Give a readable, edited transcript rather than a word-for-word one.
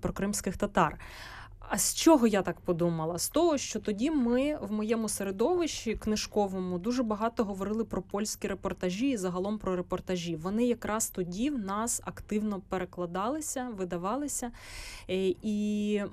про кримських татар. А з чого я так подумала? З того, що тоді ми в моєму середовищі книжковому дуже багато говорили про польські репортажі і загалом про репортажі. Вони якраз тоді в нас активно перекладалися, видавалися. І